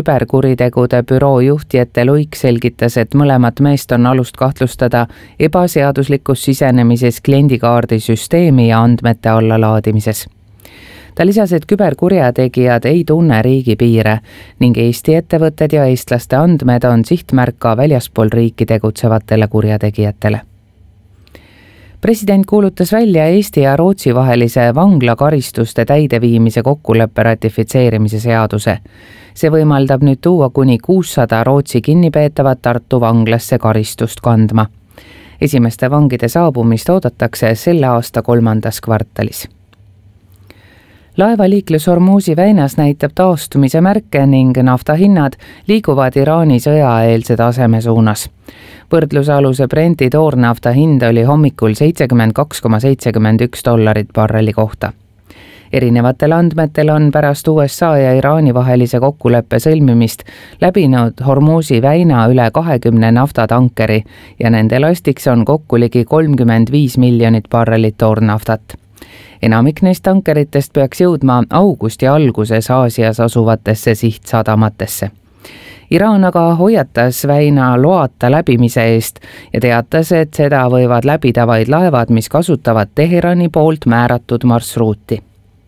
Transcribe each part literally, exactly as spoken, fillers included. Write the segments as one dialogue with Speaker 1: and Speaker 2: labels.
Speaker 1: küberkuritegude büroo juht Jette Luik selgitas, et mõlemat meest on alust kahtlustada ebaseaduslikus sisenemises kliendikaardisüsteemi ja andmete allalaadimises. Ta lisas, et küberkurjategijad ei tunne riigipiire ning Eesti ettevõtted ja eestlaste andmed on sihtmärk ka väljaspool riiki tegutsevatele kurjategijatele. President kuulutas välja Eesti ja Rootsi vahelise vanglakaristuste täideviimise kokkuleppe ratifitseerimise seaduse. See võimaldab nüüd tuua kuni kuussada Rootsi kinnipeetavat Tartu vanglasse karistust kandma. Esimeste vangide saabumist oodatakse selle aasta kolmandas kvartalis. Laevaliiklus Hormuzi väinas näitab taastumise märke ning naftahinnad liiguvad Iraani sõjaeelse taseme suunas. Võrdlusaluse Brenti toornafta hind oli hommikul seitsekümmend kaks koma seitsekümmend üks dollarit barreli kohta. Erinevatel andmetel on pärast U S A ja Iraani vahelise kokkuleppe sõlmimist läbinud Hormuzi väina üle kahekümne naftatankeri ja nende lastiks on kokku ligi kolmkümmend viis miljonit barrelit toornaftat. Enamik neist tankeritest peaks jõudma augusti alguses Aasias asuvatesse sihtsadamatesse. Iraan aga hoiatas väina loata läbimise eest ja teatas, et seda võivad läbida vaid laevad, mis kasutavad Teherani poolt määratud marsruuti.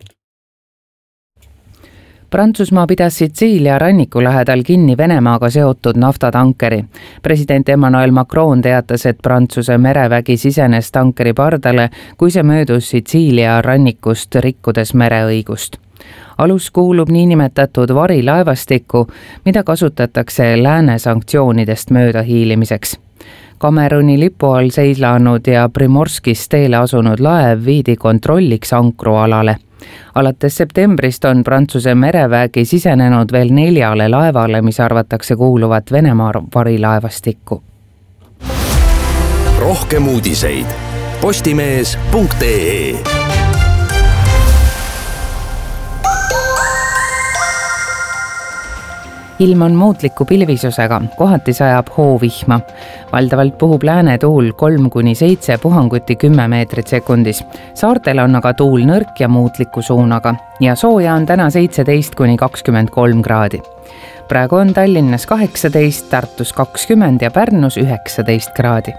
Speaker 1: Prantsusmaa pidas Sitsiilia ranniku lähedal kinni Venemaaga seotud naftatankeri. President Emmanuel Macron teatas, et Prantsuse merevägi sisenes tankeri pardale, kui see möödus Sitsiilia rannikust rikkudes mereõigust. Alus kuulub niinimetatud varilaevastikku, mida kasutatakse lääne sanktsioonidest mööda hiilimiseks. Kameruni lipu all seilanud ja Primorskis teele asunud laev viidi kontrolliks ankrualale. Alates septembrist on Prantsuse merevägi sisenenud veel neljale laevale, mis arvatakse kuuluvat Venemaa varilaevastikku.
Speaker 2: Rohkem uudiseid postimees punkt ee.
Speaker 1: Ilm on muutliku pilvisusega, kohati sajab hoovihma. Valdavalt puhub lääne tuul kolm kuni seitse, puhanguti kümme meetrit sekundis. Saartel on aga tuul nõrk ja muutliku suunaga ja sooja on täna seitseteist kuni kakskümmend kolm kraadi. Praegu on Tallinnas kaheksateist, Tartus kakskümmend ja Pärnus üheksateist kraadi.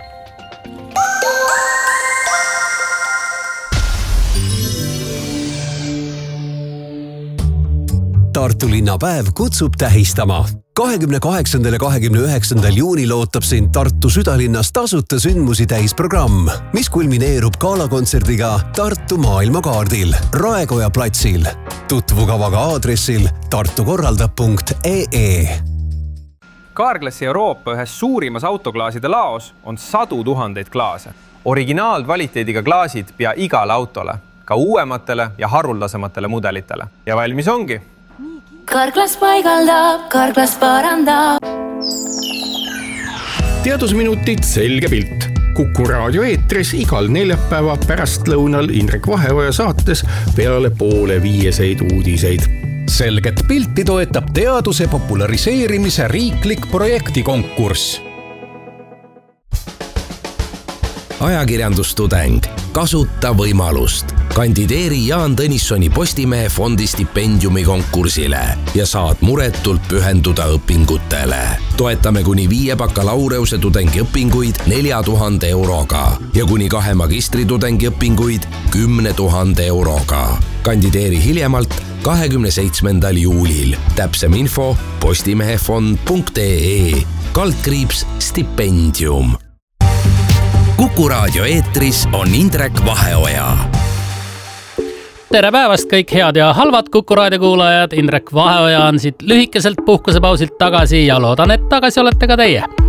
Speaker 2: Tartu linnapäev kutsub tähistama. kahekümne kaheksandal ja kahekümne üheksandal juunil ootab sind Tartu südalinnas tasuta sündmusi täisprogramm, mis kulmineerub galakontserdiga Tartu maailmakaardil Raekoja platsil. Tutvu kavaga aadressil tartukorraldab punkt ee.
Speaker 3: Carglassi Euroopa ühes suurimas autoklaaside laos on sadu tuhandeid klaase. Originaalkvaliteediga klaasid pea igale autole, ka uuematele ja haruldasematele mudelitele. Ja valmis ongi.
Speaker 4: Carglass paigaldab, Carglass parandab.
Speaker 5: Teadusminutid selge pilt. Kuku raadio eetris igal neljapäeva pärastlõunal Indrek Vaheoja saates peale poole viieseid uudiseid.
Speaker 6: Selget pilti toetab teaduse populariseerimise riiklik projektikonkurss. Ajakirjandustudeng. Kasuta võimalust. Kandideeri Jaan Tõnissoni Postimehe fondi stipendiumi konkursile ja saad muretult pühenduda õpingutele. Toetame kuni viie bakalaureuse tudengi õpinguid nelja tuhande euroga ja kuni kahe magistritudengi õpinguid kümne tuhande euroga. Kandideeri hiljemalt kahekümne seitsmendal juulil. Täpsem info postimehefond punkt ee. Kaldkriips stipendium. Kuku raadio eetris on Indrek Vaheoja.
Speaker 7: Tere päevast kõik head ja halvad Kuku raadio kuulajad. Indrek Vaheoja on siit lühikeselt puhkusepausilt tagasi ja loodan, et tagasi olete ka teie.